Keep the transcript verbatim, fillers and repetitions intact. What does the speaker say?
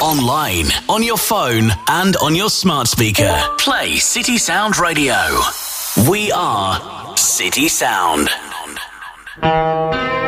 online, on your phone, and on your smart speaker. Play City Sound Radio. We are City Sound.